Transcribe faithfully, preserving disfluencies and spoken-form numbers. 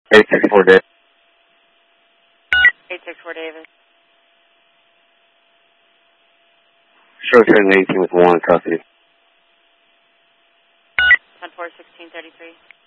eight six four Davis. eight six four Davis. Show turn eighteen with one custody. ten four sixteen thirty-three.